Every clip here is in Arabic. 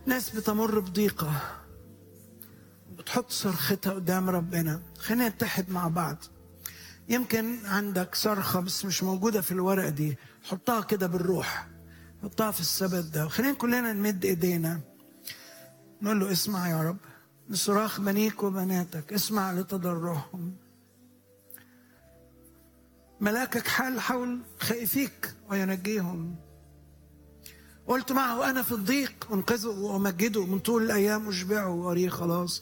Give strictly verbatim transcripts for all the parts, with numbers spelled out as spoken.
ناس بتمر بضيقة بتحط صرختها قدام ربنا. خلينا نتحد مع بعض. يمكن عندك صرخة بس مش موجودة في الورقة دي، حطها كده بالروح، حطها في السبت ده. خلينا كلنا نمد ايدينا نقول له اسمع يا رب لصراخ بنيك وبناتك، اسمع لتضرعهم. ملاكك حال حول خائفيك وينجيهم. قلت معه أنا في الضيق أنقذه وأمجده، من طول الأيام أشبعه وأريه خلاص.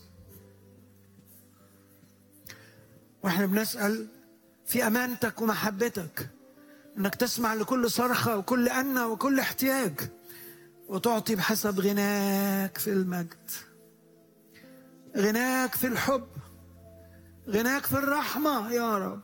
وإحنا بنسأل في أمانتك ومحبتك أنك تسمع لكل صرخة وكل أنة وكل احتياج، وتعطي بحسب غناك في المجد، غناك في الحب، غناك في الرحمة يا رب.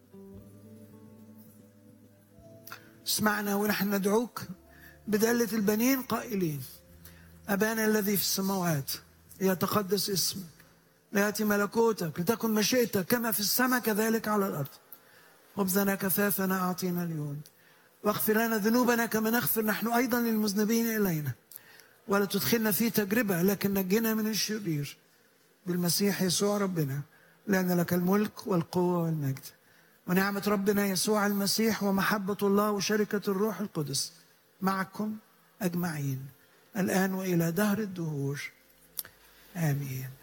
اسمعنا ونحن ندعوك بدالة البنين قائلين أبانا الذي في السماوات ليتقدس اسمك، ليأتي ملكوتك، لتكن مشيئتك كما في السماء كذلك على الأرض. خبزنا كفافنا أعطينا اليوم، واغفر لنا ذنوبنا كما نغفر نحن أيضا للمذنبين إلينا، ولا تدخلنا في تجربة لكن نجنا من الشرير، بالمسيح يسوع ربنا، لأن لك الملك والقوة والمجد. ونعمة ربنا يسوع المسيح ومحبة الله وشركة الروح القدس معكم أجمعين الآن وإلى دهر الدهور آمين.